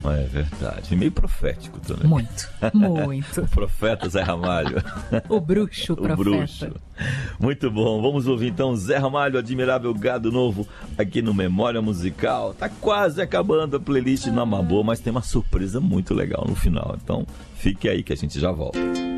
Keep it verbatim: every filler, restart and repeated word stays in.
É verdade. E meio profético também. Muito, muito. O profeta Zé Ramalho. O bruxo profeta. O bruxo. Muito bom. Vamos ouvir então Zé Ramalho, Admirável Gado Novo, aqui no Memória Musical. Tá quase acabando a playlist na Mamboa, mas tem uma surpresa muito legal no final. Então, fique aí que a gente já volta.